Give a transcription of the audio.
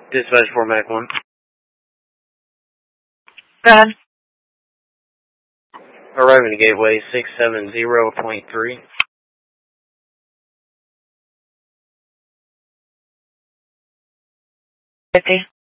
Dispatch 4 Mac 1. Go ahead. Arriving to Gateway 670.3. 50.